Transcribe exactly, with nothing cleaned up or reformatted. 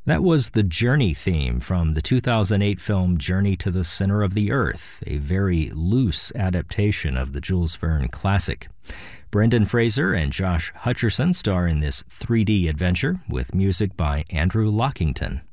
That was the Journey theme from the two thousand eight film Journey to the Center of the Earth, a very loose adaptation of the Jules Verne classic. Brendan Fraser and Josh Hutcherson star in this three D adventure with music by Andrew Lockington.